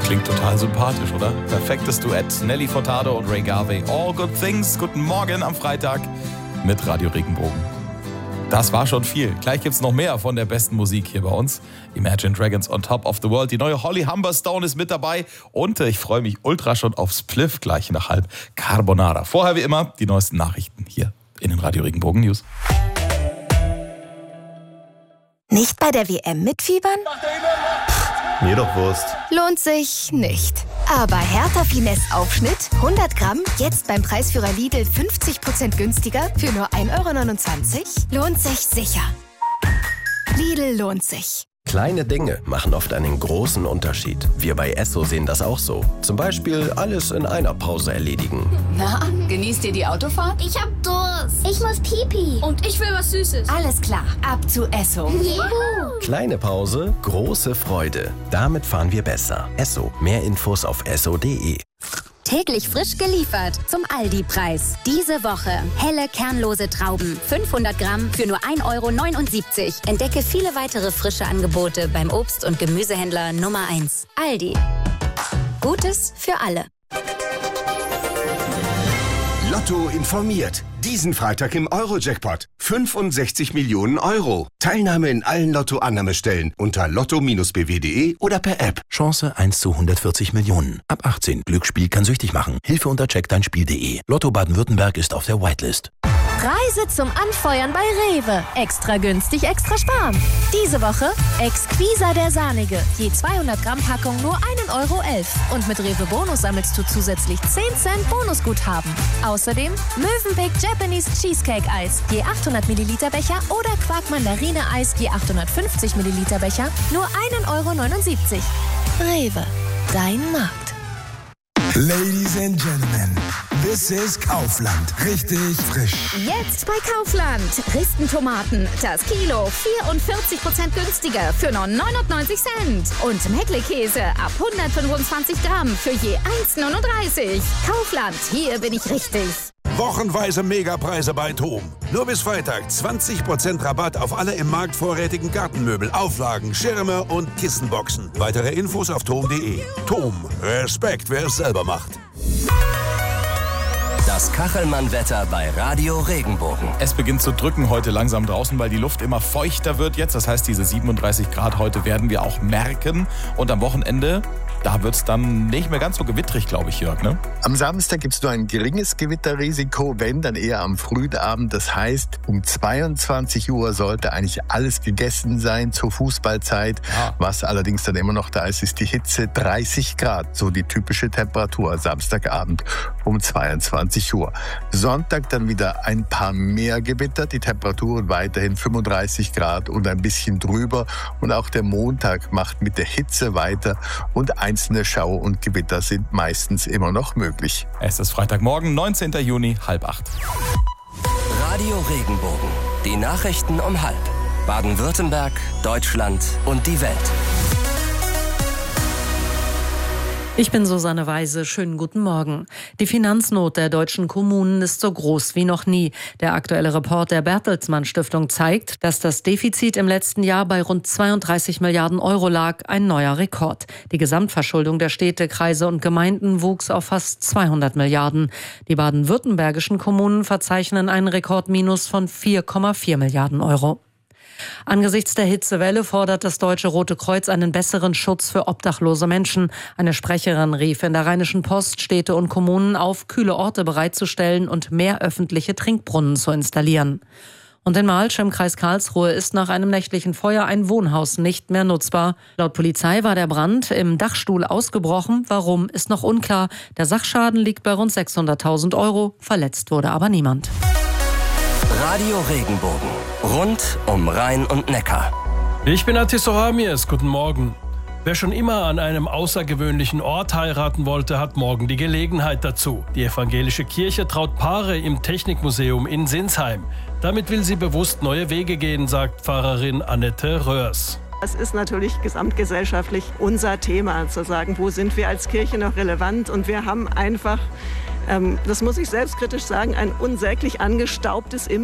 Klingt total sympathisch, oder? Perfektes Duett. Nelly Furtado und Ray Garvey. All good things. Guten Morgen am Freitag mit Radio Regenbogen. Das war schon viel. Gleich gibt's noch mehr von der besten Musik hier bei uns. Imagine Dragons on Top of the World. Die neue Holly Humberstone ist mit dabei. Und ich freue mich ultra schon auf Spliff gleich nach halb Carbonara. Vorher wie immer die neuesten Nachrichten hier in den Radio Regenbogen News. Nicht bei der WM mitfiebern? Mir doch Wurst. Lohnt sich nicht. Aber Hertha Finesse Aufschnitt 100 Gramm, jetzt beim Preisführer Lidl 50% günstiger für nur 1,29 €? Lohnt sich sicher. Lidl lohnt sich. Kleine Dinge machen oft einen großen Unterschied. Wir bei Esso sehen das auch so. Zum Beispiel alles in einer Pause erledigen. Na, genießt ihr die Autofahrt? Ich hab Durst. Ich muss Pipi. Und ich will was Süßes. Alles klar, ab zu Esso. Juhu. Kleine Pause, große Freude. Damit fahren wir besser. Esso. Mehr Infos auf esso.de. Täglich frisch geliefert zum Aldi-Preis. Diese Woche helle, kernlose Trauben. 500 Gramm für nur 1,79 €. Entdecke viele weitere frische Angebote beim Obst- und Gemüsehändler Nummer 1. Aldi. Gutes für alle. Lotto informiert. Diesen Freitag im Euro-Jackpot. 65 Millionen €. Teilnahme in allen Lotto-Annahmestellen unter lotto-bw.de oder per App. Chance 1 zu 140 Millionen. Ab 18. Glücksspiel kann süchtig machen. Hilfe unter checkdeinspiel.de. Lotto Baden-Württemberg ist auf der Whitelist. Reise zum Anfeuern bei Rewe. Extra günstig, extra sparen. Diese Woche Exquisa der Sahnige. Je 200 Gramm Packung nur 1,11 €. Und mit Rewe Bonus sammelst du zusätzlich 10 Cent Bonusguthaben. Außerdem Mövenpick Japanese Cheesecake Eis. Je 800 Milliliter Becher oder Quark Mandarine Eis. Je 850 Milliliter Becher nur 1,79 €. Rewe. Dein Markt. Ladies and Gentlemen, this is Kaufland. Richtig frisch. Jetzt bei Kaufland. Ristentomaten. Das Kilo 44% günstiger für nur 99 Cent. Und Meckle-Käse ab 125 Gramm für je 1,39 €. Kaufland, hier bin ich richtig. Wochenweise Megapreise bei TOM. Nur bis Freitag 20% Rabatt auf alle im Markt vorrätigen Gartenmöbel, Auflagen, Schirme und Kissenboxen. Weitere Infos auf tom.de. TOM. Respekt, wer es selber macht. Das Kachelmann-Wetter bei Radio Regenbogen. Es beginnt zu drücken heute langsam draußen, weil die Luft immer feuchter wird jetzt. Das heißt, diese 37 Grad heute werden wir auch merken. Und am Wochenende, da wird es dann nicht mehr ganz so gewittrig, glaube ich, Jörg, ne? Am Samstag gibt es nur ein geringes Gewitterrisiko, wenn, dann eher am frühen Abend. Das heißt, um 22 Uhr sollte eigentlich alles gegessen sein zur Fußballzeit. Ja. Was allerdings dann immer noch da ist, ist die Hitze. 30 Grad, so die typische Temperatur Samstagabend um 22 Uhr. Sonntag dann wieder ein paar mehr Gewitter, die Temperaturen weiterhin 35 Grad und ein bisschen drüber. Und auch der Montag macht mit der Hitze weiter und einzelne Schauer und Gewitter sind meistens immer noch möglich. Es ist Freitagmorgen, 19. Juni, 7:30. Radio Regenbogen. Die Nachrichten um 7:30. Baden-Württemberg, Deutschland und die Welt. Ich bin Susanne Weise. Schönen guten Morgen. Die Finanznot der deutschen Kommunen ist so groß wie noch nie. Der aktuelle Report der Bertelsmann Stiftung zeigt, dass das Defizit im letzten Jahr bei rund 32 Milliarden € lag, ein neuer Rekord. Die Gesamtverschuldung der Städte, Kreise und Gemeinden wuchs auf fast 200 Milliarden. Die baden-württembergischen Kommunen verzeichnen einen Rekordminus von 4,4 Milliarden €. Angesichts der Hitzewelle fordert das Deutsche Rote Kreuz einen besseren Schutz für obdachlose Menschen. Eine Sprecherin rief in der Rheinischen Post Städte und Kommunen auf, kühle Orte bereitzustellen und mehr öffentliche Trinkbrunnen zu installieren. Und in Malsch im Kreis Karlsruhe ist nach einem nächtlichen Feuer ein Wohnhaus nicht mehr nutzbar. Laut Polizei war der Brand im Dachstuhl ausgebrochen. Warum, ist noch unklar. Der Sachschaden liegt bei rund 600.000 €. Verletzt wurde aber niemand. Radio Regenbogen. Rund um Rhein und Neckar. Ich bin Atis Ramirez. Guten Morgen. Wer schon immer an einem außergewöhnlichen Ort heiraten wollte, hat morgen die Gelegenheit dazu. Die evangelische Kirche traut Paare im Technikmuseum in Sinsheim. Damit will sie bewusst neue Wege gehen, sagt Pfarrerin Annette Röhrs. Es ist natürlich gesamtgesellschaftlich unser Thema, zu sagen, wo sind wir als Kirche noch relevant. Und wir haben einfach, das muss ich selbstkritisch sagen, ein unsäglich angestaubtes Image.